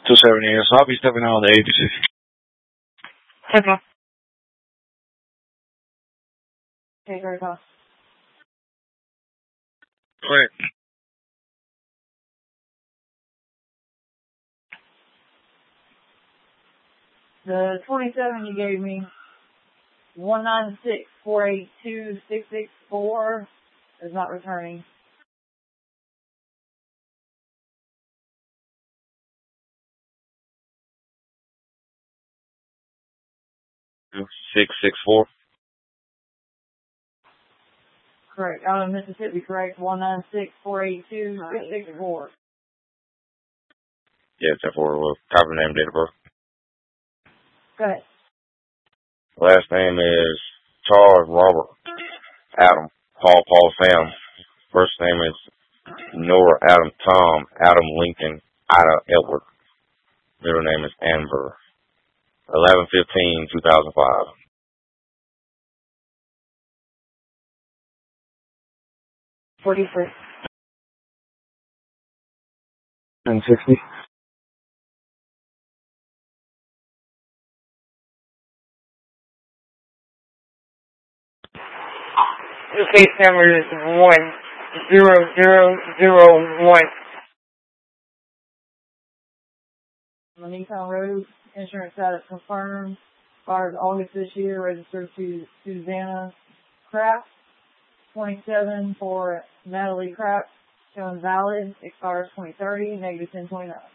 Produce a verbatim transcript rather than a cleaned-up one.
two seventy, so I'll be stepping out on the agency. Okay. Okay, very well. Right. The twenty-seven you gave me, one nine six four eight two six six four, is not returning. six six four. Correct. Out of Mississippi, correct? one nine six four eight two six six four. Yeah, ten four. Well, proper name, date of birth. Go ahead. Last name is Charles Robert Adam Paul Paul Sam. First name is Nora Adam Tom Adam Lincoln Ida Edward. Middle name is Amber. eleven fifteen two thousand five. forty-three. ten sixty. The case number is one zero zero zero one. Manicon Road, insurance status confirmed. Expired August this year, registered to Susanna Kraft. twenty-seven for Natalie Kraft, showing valid. Expires twenty thirty, negative ten twenty-nine.